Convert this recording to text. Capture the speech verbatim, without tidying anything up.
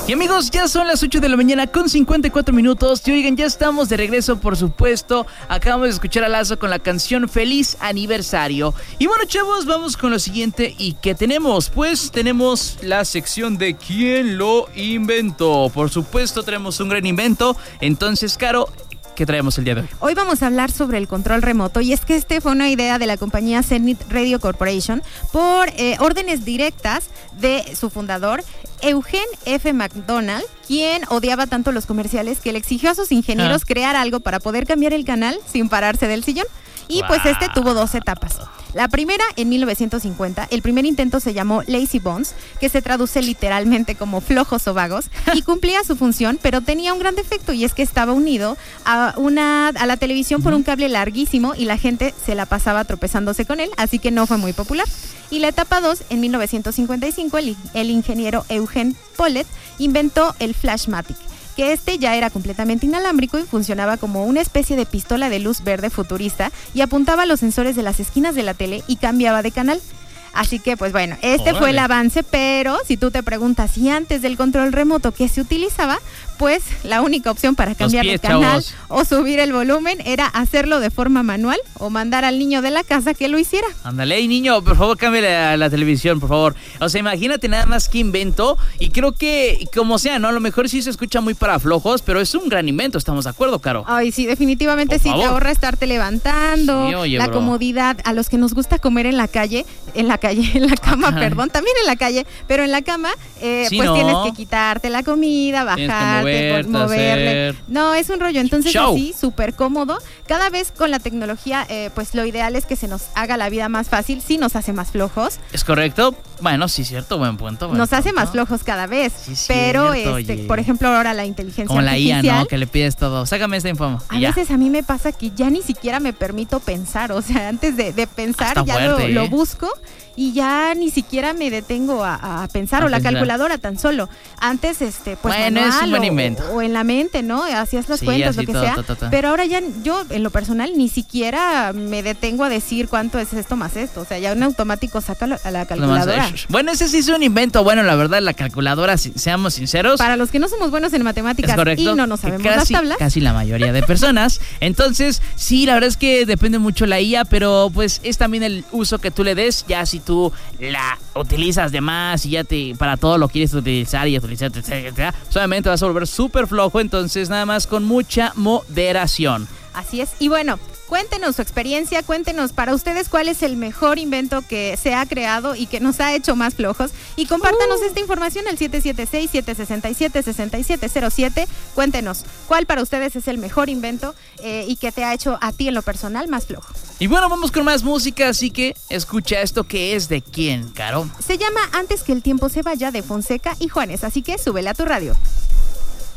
Y amigos, ya son las ocho de la mañana con cincuenta y cuatro minutos. Y oigan, ya estamos de regreso, por supuesto. Acabamos de escuchar a Lazo con la canción Feliz Aniversario. Y bueno, chavos, vamos con lo siguiente. ¿Y qué tenemos? Pues tenemos la sección de ¿Quién lo inventó? Por supuesto, tenemos un gran invento. Entonces, Caro, ¿qué traemos el día de hoy? Hoy vamos a hablar sobre el control remoto, y es que este fue una idea de la compañía Zenith Radio Corporation por eh, órdenes directas de su fundador, Eugene F. McDonald, quien odiaba tanto los comerciales que le exigió a sus ingenieros ah. crear algo para poder cambiar el canal sin pararse del sillón. Y wow. pues este tuvo dos etapas. La primera, en mil novecientos cincuenta, el primer intento se llamó Lazy Bones, que se traduce literalmente como flojos o vagos, y cumplía su función, pero tenía un gran defecto, y es que estaba unido a, una, a la televisión por un cable larguísimo y la gente se la pasaba tropezándose con él, así que no fue muy popular. Y la etapa dos, en mil novecientos cincuenta y cinco, el, el ingeniero Eugene Pollet inventó el Flashmatic, que este ya era completamente inalámbrico y funcionaba como una especie de pistola de luz verde futurista y apuntaba a los sensores de las esquinas de la tele y cambiaba de canal. Así que, pues bueno, este Órale. fue el avance, pero si tú te preguntas si antes del control remoto ¿qué se utilizaba? Pues la única opción para cambiar pies, de canal chavos. o subir el volumen era hacerlo de forma manual o mandar al niño de la casa que lo hiciera. Ándale, hey, niño, por favor, cámbiale a la televisión, por favor. O sea, imagínate nada más que invento, y creo que, como sea, ¿no? A lo mejor sí se escucha muy para flojos, pero es un gran invento, ¿estamos de acuerdo, Caro? Ay, sí, definitivamente por sí, favor. Te ahorra estarte levantando, sí, oye, la bro. comodidad, a los que nos gusta comer en la calle, en la calle, en la cama, Ajá. perdón, también en la calle, pero en la cama, eh, sí, pues no. tienes que quitarte la comida, bajarte, Moverte, moverle. No, es un rollo. Entonces Show. así, súper cómodo. Cada vez con la tecnología, eh, pues lo ideal es que se nos haga la vida más fácil. Sí nos hace más flojos. ¿Es correcto? Bueno, sí, cierto, buen punto. Buen nos punto. hace más flojos cada vez. Sí, pero, cierto, este, oye. por ejemplo, ahora la inteligencia Como artificial. Como la I A, ¿no? Que le pides todo. Sácame esta info. A ya. veces a mí me pasa que ya ni siquiera me permito pensar. O sea, antes de, de pensar, Está ya fuerte, lo, ¿eh? lo busco. Y ya ni siquiera me detengo a, a pensar, a o la pensar. calculadora tan solo. Antes, este, pues bueno, manual, es un buen o, invento. o en la mente, ¿no? Hacías las sí, cuentas, lo que todo, sea. todo, todo. Pero ahora ya yo, en lo personal, ni siquiera me detengo a decir cuánto es esto más esto. O sea, ya un automático saca a la calculadora. Bueno, ese sí es un invento. Bueno, la verdad, la calculadora, si, seamos sinceros. Para los que no somos buenos en matemáticas y no nos sabemos casi, las tablas. Casi la mayoría de personas. Entonces, sí, la verdad es que depende mucho la I A, pero pues es también el uso que tú le des. Ya si tú la utilizas de más y ya te para todo lo quieres utilizar y utilizar, etcétera, solamente vas a volver súper flojo. Entonces, nada más con mucha moderación. Así es. Y bueno, cuéntenos su experiencia, cuéntenos para ustedes cuál es el mejor invento que se ha creado y que nos ha hecho más flojos, y compártanos uh. esta información al siete siete seis, siete seis siete, seis siete cero siete. Cuéntenos cuál para ustedes es el mejor invento eh, y que te ha hecho a ti en lo personal más flojo. Y bueno, vamos con más música, así que escucha esto que es de quién, Caro. Se llama Antes que el tiempo se vaya, de Fonseca y Juanes, así que súbele a tu radio.